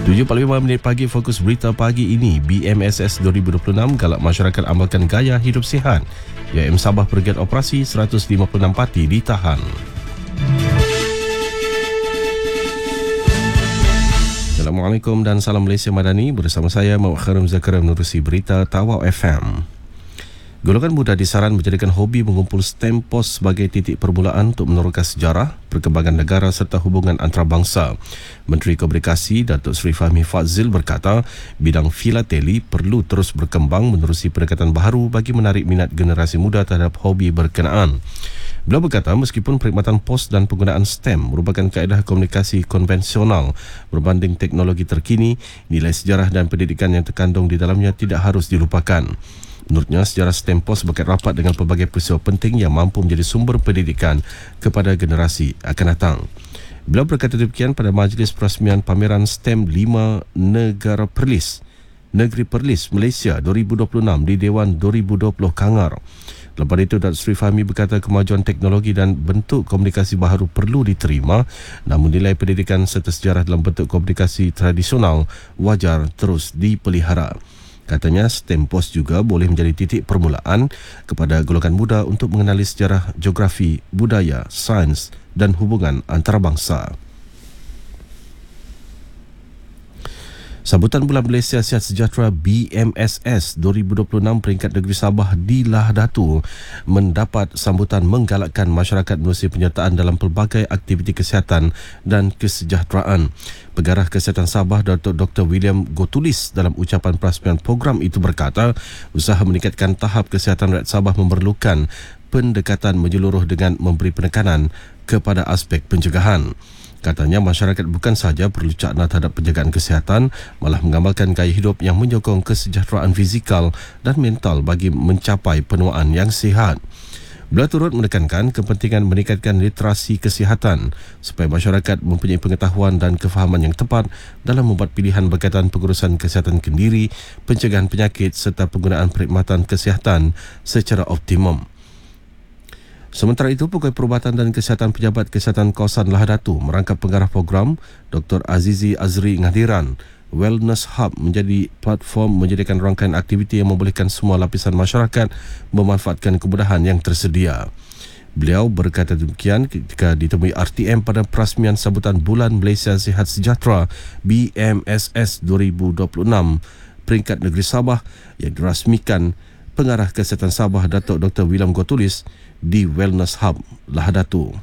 7.45 minit pagi, fokus berita pagi ini. BMSS 2026 galak masyarakat amalkan gaya hidup sihat. UiM Sabah pergiat operasi, 156 parti ditahan. Assalamualaikum dan salam Malaysia Madani. Bersama saya Muhammad Khairul Zakaria menerusi berita Tawau FM. Golongan muda disaran menjadikan hobi mengumpul stem pos sebagai titik permulaan untuk meneroka sejarah, perkembangan negara serta hubungan antarabangsa. Menteri Komunikasi Datuk Seri Fahmi Fadzil berkata, bidang filateli perlu terus berkembang menerusi pendekatan baharu bagi menarik minat generasi muda terhadap hobi berkenaan. Beliau berkata, meskipun perkhidmatan pos dan penggunaan stem merupakan kaedah komunikasi konvensional berbanding teknologi terkini, nilai sejarah dan pendidikan yang terkandung di dalamnya tidak harus dilupakan. Menurutnya, sejarah stem pos berkait rapat dengan pelbagai peristiwa penting yang mampu menjadi sumber pendidikan kepada generasi akan datang. Beliau berkata demikian pada majlis perasmian pameran STEM 5 Negeri Perlis Malaysia 2026 di Dewan 2020 Kangar. Lepas itu, Datuk Seri Fahmi berkata kemajuan teknologi dan bentuk komunikasi baharu perlu diterima, namun nilai pendidikan serta sejarah dalam bentuk komunikasi tradisional wajar terus dipelihara. Katanya, STEM POS juga boleh menjadi titik permulaan kepada golongan muda untuk mengenali sejarah, geografi, budaya, sains dan hubungan antarabangsa. Sambutan Bulan Malaysia Sihat Sejahtera BMSS 2026 peringkat negeri Sabah di Lahad Datu mendapat sambutan menggalakkan masyarakat menerusi penyertaan dalam pelbagai aktiviti kesihatan dan kesejahteraan. Pengarah Kesihatan Sabah Datuk Dr. William Gotulis dalam ucapan perasmian program itu berkata, usaha meningkatkan tahap kesihatan rakyat Sabah memerlukan pendekatan menyeluruh dengan memberi penekanan kepada aspek pencegahan. Katanya, masyarakat bukan sahaja perlu cakna terhadap penjagaan kesihatan, malah mengamalkan gaya hidup yang menyokong kesejahteraan fizikal dan mental bagi mencapai penuaan yang sihat. Beliau turut menekankan kepentingan meningkatkan literasi kesihatan supaya masyarakat mempunyai pengetahuan dan kefahaman yang tepat dalam membuat pilihan berkaitan pengurusan kesihatan kendiri, pencegahan penyakit serta penggunaan perkhidmatan kesihatan secara optimum. Sementara itu, Pegawai Perubatan dan Kesihatan Pejabat Kesihatan Kawasan Lahad Datu merangkap pengarah program Dr. Azizi Azri Ngadiran. Wellness Hub menjadi platform menjadikan rangkaian aktiviti yang membolehkan semua lapisan masyarakat memanfaatkan kemudahan yang tersedia. Beliau berkata demikian ketika ditemui RTM pada perasmian sambutan Bulan Malaysia Sihat Sejahtera BMSS 2026 peringkat negeri Sabah yang dirasmikan Pengarah Kesihatan Sabah Datuk Dr. William Gotulis di Wellness Hub Lahad Datu.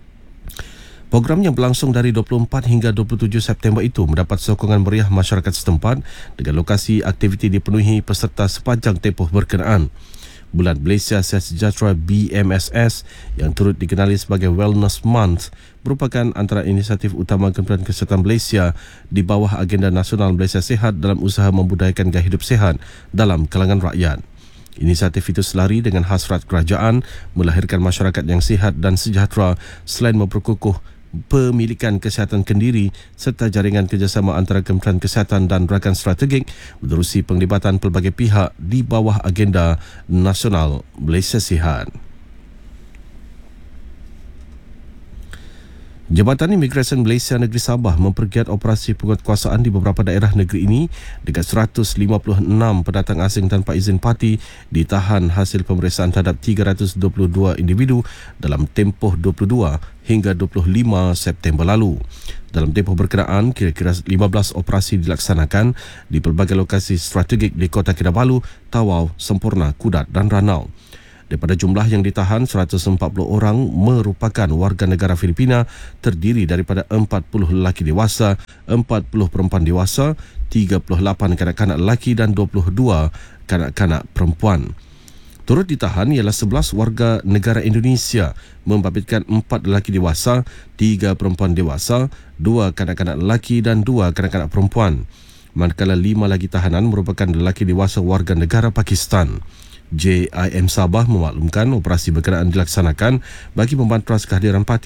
Program yang berlangsung dari 24 hingga 27 September itu mendapat sokongan meriah masyarakat setempat dengan lokasi aktiviti dipenuhi peserta sepanjang tempoh berkenaan. Bulan Malaysia Sihat Sejahtera BMSS yang turut dikenali sebagai Wellness Month merupakan antara inisiatif utama Kementerian Kesihatan Malaysia di bawah agenda nasional Malaysia Sihat dalam usaha membudayakan gaya hidup sihat dalam kalangan rakyat. Inisiatif itu selari dengan hasrat kerajaan melahirkan masyarakat yang sihat dan sejahtera selain memperkukuh pemilikan kesihatan kendiri serta jaringan kerjasama antara Kementerian Kesihatan dan rakan strategik menerusi penglibatan pelbagai pihak di bawah agenda nasional Malaysia Sihat. Jabatan Imigresen Malaysia Negeri Sabah mempergiat operasi penguatkuasaan di beberapa daerah negeri ini dengan 156 pendatang asing tanpa izin parti ditahan hasil pemeriksaan terhadap 322 individu dalam tempoh 22 hingga 25 September lalu. Dalam tempoh berkenaan, kira-kira 15 operasi dilaksanakan di pelbagai lokasi strategik di Kota Kinabalu, Tawau, Semporna, Kudat dan Ranau. Daripada jumlah yang ditahan, 140 orang merupakan warga negara Filipina terdiri daripada 40 lelaki dewasa, 40 perempuan dewasa, 38 kanak-kanak lelaki dan 22 kanak-kanak perempuan. Turut ditahan ialah 11 warga negara Indonesia membabitkan 4 lelaki dewasa, 3 perempuan dewasa, 2 kanak-kanak lelaki dan 2 kanak-kanak perempuan. Manakala 5 lagi tahanan merupakan lelaki dewasa warga negara Pakistan. JIM Sabah memaklumkan operasi berkenaan dilaksanakan bagi membantras kehadiran parti